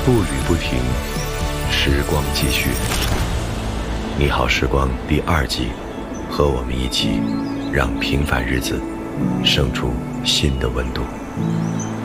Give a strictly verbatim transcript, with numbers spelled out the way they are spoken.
步履不停，时光继续。你好，时光第二季，和我们一起，让平凡日子生出新的温度。